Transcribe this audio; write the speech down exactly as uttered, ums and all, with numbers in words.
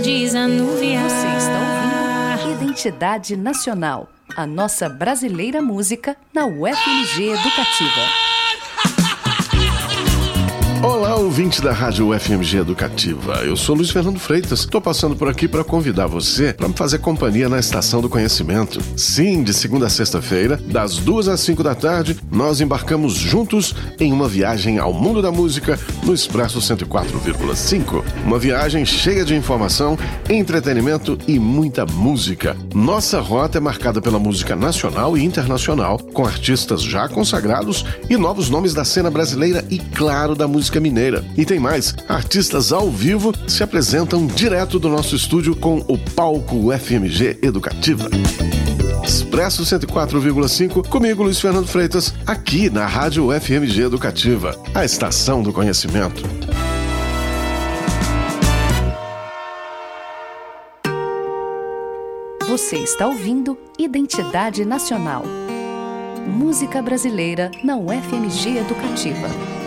desanuviar. Você está ouvindo Identidade Nacional, a nossa brasileira música na U F M G Educativa. Olá, ouvinte da Rádio U F M G Educativa. Eu sou Luiz Fernando Freitas. Estou passando por aqui para convidar você para me fazer companhia na Estação do Conhecimento. Sim, de segunda a sexta-feira, das duas às cinco da tarde, nós embarcamos juntos em uma viagem ao mundo da música no Expresso cento e quatro vírgula cinco. Uma viagem cheia de informação, entretenimento e muita música. Nossa rota é marcada pela música nacional e internacional, com artistas já consagrados e novos nomes da cena brasileira e, claro, da música mineira. E tem mais, artistas ao vivo se apresentam direto do nosso estúdio com o palco U F M G Educativa. Expresso cento e quatro vírgula cinco, comigo Luiz Fernando Freitas, aqui na Rádio U F M G Educativa, a estação do conhecimento. Você está ouvindo Identidade Nacional. Música brasileira na U F M G Educativa.